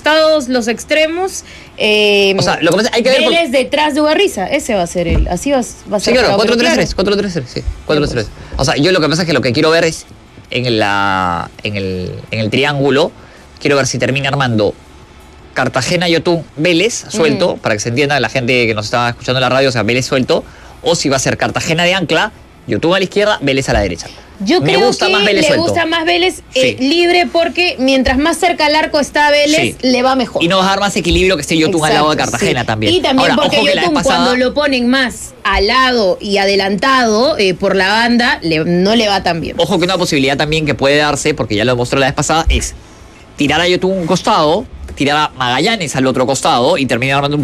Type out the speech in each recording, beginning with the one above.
costados, los extremos. O sea, lo que pasa, hay que ver Vélez detrás de Ugarriza. Ese va a ser él. Así va a ser. Sí, claro, 4-3-3. 4-3-3, sí. 4-3-3. O sea, yo lo que pasa es que lo que quiero ver es en el triángulo, quiero ver si termina armando Cartagena, Yotun, Vélez suelto, para que se entienda la gente que nos estaba escuchando en la radio, o sea, Vélez suelto, o si va a ser Cartagena de ancla, Yotun a la izquierda, Vélez a la derecha. Yo creo que le gusta más Vélez libre, porque mientras más cerca al arco está Vélez, le va mejor. Y nos va a dar más equilibrio que esté Yotun al lado de Cartagena también. Y también ahora, porque Yotun, cuando lo ponen más al lado y adelantado por la banda, no le va tan bien. Ojo que una posibilidad también que puede darse, porque ya lo demostró la vez pasada, es tirar a Yotun un costado, tirar a Magallanes al otro costado y terminar armando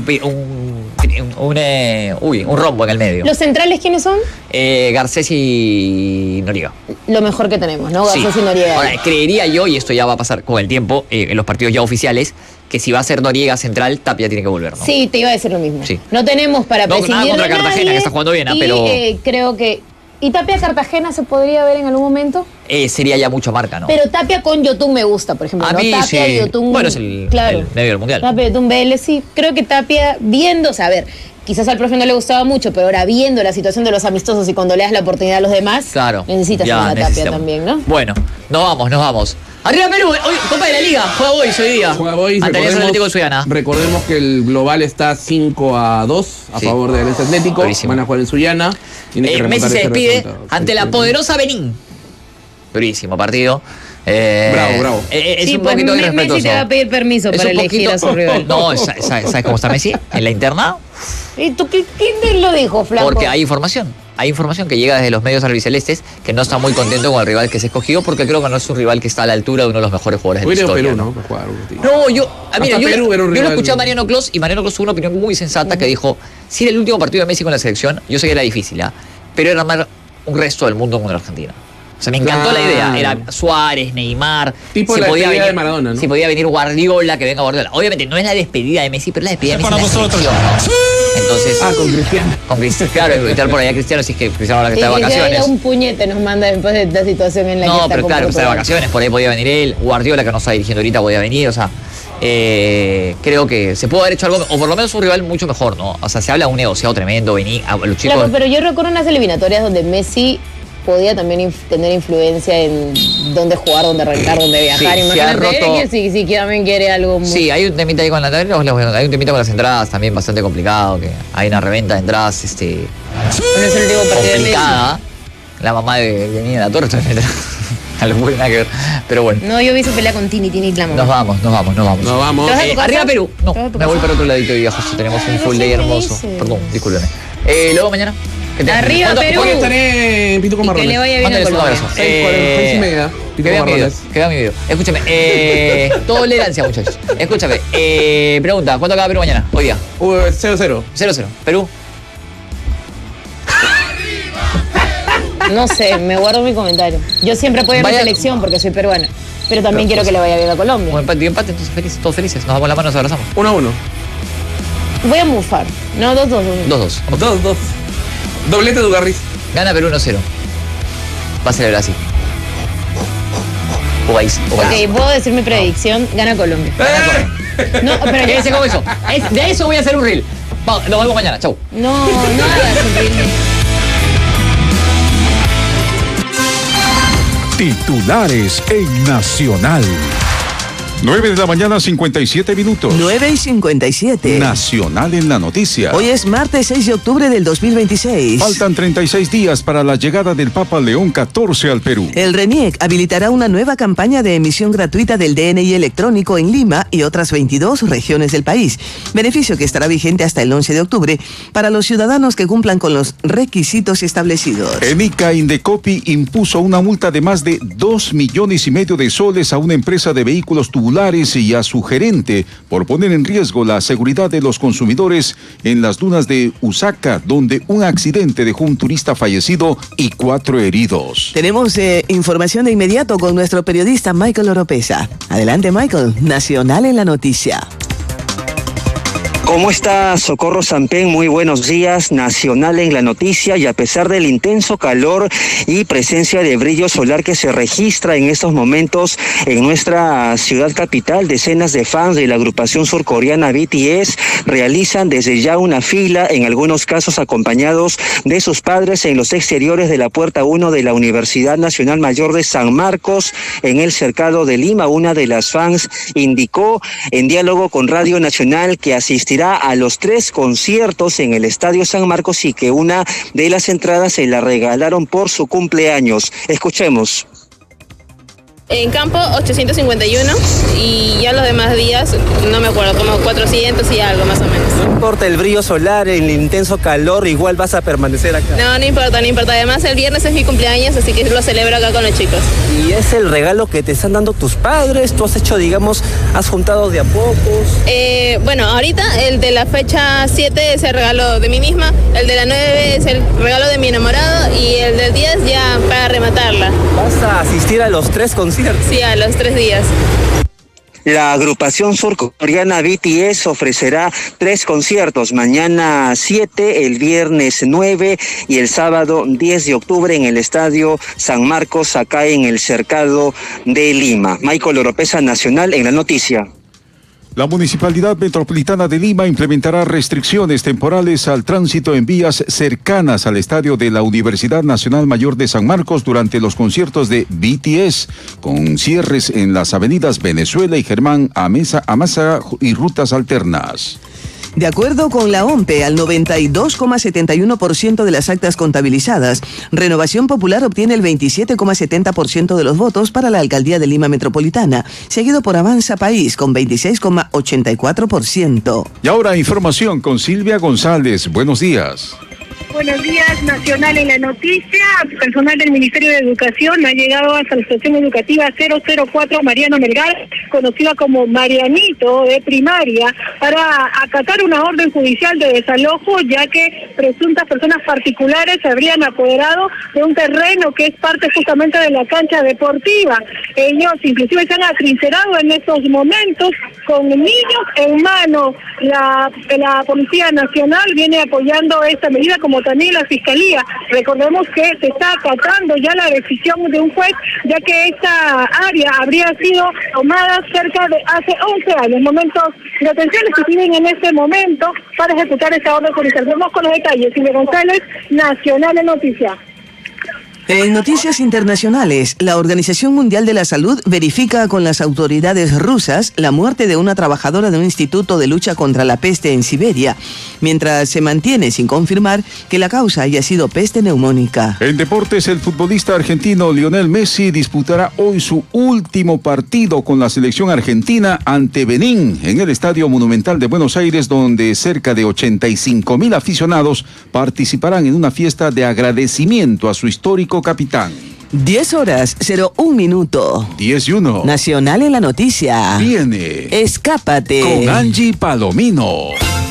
un rombo en el medio. ¿Los centrales quiénes son? Garcés y Noriega. Lo mejor que tenemos, ¿no? Garcés y Noriega. Ahora, creería yo, y esto ya va a pasar con el tiempo, en los partidos ya oficiales, que si va a ser Noriega central, Tapia tiene que volver, ¿no? Sí, te iba a decir lo mismo. Sí. No tenemos para prescindir nada contra de nadie, Cartagena, que está jugando bien, pero... creo que... ¿Y Tapia Cartagena se podría ver en algún momento? Sería ya mucho marca, ¿no? Pero Tapia con Yotun me gusta, por ejemplo. A mí Tapia, sí. Yotun, bueno, es el medio del mundial. Tapia, Yotun, Vélez, sí. Creo que Tapia, a ver, quizás al profe no le gustaba mucho, pero ahora viendo la situación de los amistosos y cuando le das la oportunidad a los demás, necesitas una Tapia también, ¿no? Bueno, nos vamos. ¡Arriba Perú! Hoy, Copa de la Liga. Juega Boys hoy día. Juega Boys. Recordemos que el global está 5-2 a favor del Atlético. Durísimo. Van a jugar en Sullana. Messi se despide ante la poderosa Benín. Durísimo partido. Bravo. Es un poquito irrespetuoso. Messi te va a pedir permiso para elegir a su rival. No, ¿sabes cómo está Messi? En la interna. ¿Y tú quién lo dijo, Flaco? Porque hay información. Hay información que llega desde los medios albicelestes que no está muy contento con el rival que se escogió, porque creo que no es un rival que está a la altura de uno de los mejores jugadores de la historia. Perú, ¿no? Yo lo escuché a Mariano Clos, y Mariano Clos tuvo una opinión muy sensata que dijo, si era el último partido de Messi con la selección, yo sé que era difícil, pero era armar un resto del mundo contra Argentina. O sea, me encantó la idea. Era Suárez, Neymar. Tipo la despedida de Maradona, ¿no? Si podía venir Guardiola, que venga Guardiola. Obviamente no es la despedida de Messi, pero la despedida de Messi es la selección, ¿no? Entonces, con Cristiano. Con Cristiano, claro, invitar por allá a Cristiano, si es que Cristiano ahora que está de vacaciones. Un puñete nos manda después de esta situación en la que está. No, pero claro, está de vacaciones, por ahí podía venir él. Guardiola, que no está dirigiendo ahorita, podía venir, o sea. Creo que se pudo haber hecho algo, o por lo menos un rival mucho mejor, ¿no? O sea, se habla de un negociado tremendo, venir a los chicos. Claro, pero yo recuerdo unas eliminatorias donde Messi podía también tener influencia en dónde jugar, dónde arrancar, dónde viajar. Imagínate que si también quiere algo muy... Sí, hay un temita ahí con hay un temita con las entradas también bastante complicado, que hay una reventa de entradas no es el último partido complicada. La mamá de Niña de la Torre no puede nada que ver, pero bueno. No, yo vi esa pelea con Tini Clamo. Nos vamos. Arriba Perú. No, me voy para otro ladito y José, tenemos un full day hermoso. Perdón, discúlpeme. Luego mañana. Arriba Perú. Estaré en Pito con Marrones. Que le vaya bien a Colombia. 6:30. Que vean mi video. Escúchame, todo tolerancia, muchachos. Escúchame, pregunta, ¿cuánto acaba Perú mañana? Hoy día. 0-0. 0-0. Perú. No sé, me guardo mi comentario. Yo siempre apoyo a mi selección porque soy peruana. Pero también quiero que le vaya bien a Colombia. Un empate, entonces todos felices. Nos damos la mano, nos abrazamos. 1-1. Voy a mufar. No, 2-2. 2-2. Doblete de Ugarriz. Gana Perú 1-0. Va a celebrar así. Ok, puedo decir mi predicción. Gana Colombia. No, pero quédese con eso. De eso voy a hacer un reel. Nos vemos mañana. Chau. No hagas un reel. Titulares en Nacional. 9 de la mañana, 57 minutos. 9:57. Nacional en la noticia. Hoy es martes 6 de octubre del 2026. Faltan 36 días para la llegada del Papa León XIV al Perú. El RENIEC habilitará una nueva campaña de emisión gratuita del DNI electrónico en Lima y otras 22 regiones del país. Beneficio que estará vigente hasta el 11 de octubre para los ciudadanos que cumplan con los requisitos establecidos. ENICA Indecopi impuso una multa de más de 2,5 millones de soles a una empresa de vehículos tubulares y a su gerente por poner en riesgo la seguridad de los consumidores en las dunas de Usaca, donde un accidente dejó un turista fallecido y 4 heridos. Tenemos información de inmediato con nuestro periodista Michael Oropesa. Adelante, Michael. Nacional en la noticia. ¿Cómo está Socorro Sampén? Muy buenos días. Nacional en la noticia, y a pesar del intenso calor y presencia de brillo solar que se registra en estos momentos en nuestra ciudad capital, decenas de fans de la agrupación surcoreana BTS realizan desde ya una fila, en algunos casos acompañados de sus padres, en los exteriores de la puerta 1 de la Universidad Nacional Mayor de San Marcos, en el Cercado de Lima. Una de las fans indicó en diálogo con Radio Nacional que asistirá a los 3 conciertos en el Estadio San Marcos y que una de las entradas se la regalaron por su cumpleaños. Escuchemos. En campo 851 y ya los demás días, no me acuerdo, como 400 y algo más o menos. No importa el brillo solar, el intenso calor, igual vas a permanecer acá. No importa. Además el viernes es mi cumpleaños, así que lo celebro acá con los chicos. ¿Y es el regalo que te están dando tus padres? ¿Tú has hecho, digamos, has juntado de a pocos? Bueno, ahorita el de la fecha 7 es el regalo de mí misma, el de la 9 es el regalo de mi enamorado y el del 10 ya para rematarla. ¿Vas a asistir a los 3 conciertos? Sí, a los 3 días. La agrupación surcoreana BTS ofrecerá 3 conciertos, mañana 7, el viernes 9 y el sábado 10 de octubre en el Estadio San Marcos, acá en el Cercado de Lima. Michael Oropesa, Nacional en la noticia. La Municipalidad Metropolitana de Lima implementará restricciones temporales al tránsito en vías cercanas al estadio de la Universidad Nacional Mayor de San Marcos durante los conciertos de BTS, con cierres en las avenidas Venezuela y Germán Amasa y rutas alternas. De acuerdo con la OMPE, al 92,71% de las actas contabilizadas, Renovación Popular obtiene el 27,70% de los votos para la Alcaldía de Lima Metropolitana, seguido por Avanza País con 26,84%. Y ahora información con Silvia González. Buenos días. Buenos días, Nacional en la noticia. Personal del Ministerio de Educación ha llegado hasta la estación educativa 004 Mariano Melgar, conocida como Marianito de primaria, para acatar una orden judicial de desalojo, ya que presuntas personas particulares se habrían apoderado de un terreno que es parte justamente de la cancha deportiva. Ellos inclusive se han atrincherado en estos momentos con niños en mano. La Policía Nacional viene apoyando esta medida, como también la Fiscalía. Recordemos que se está acatando ya la decisión de un juez, ya que esta área habría sido tomada cerca de hace 11 años. Momentos de atención que tienen en este momento para ejecutar esta orden judicial. Vamos con los detalles. Silvia González, Nacional en Noticias. En noticias internacionales, la Organización Mundial de la Salud verifica con las autoridades rusas la muerte de una trabajadora de un instituto de lucha contra la peste en Siberia, mientras se mantiene sin confirmar que la causa haya sido peste neumónica. En deportes, el futbolista argentino Lionel Messi disputará hoy su último partido con la selección argentina ante Benín en el Estadio Monumental de Buenos Aires, donde cerca de 85,000 aficionados participarán en una fiesta de agradecimiento a su histórico capitán. 10:01. 10:01. Nacional en la noticia. Viene. Escápate Con Angie Palomino.